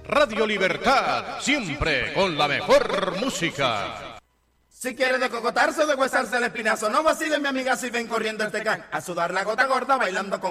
Radio Libertad, siempre con la mejor música. Si quieres descocotarse o deshuesarse el espinazo, no vacilen, mi amiga, si ven corriendo este can a sudar la gota gorda bailando con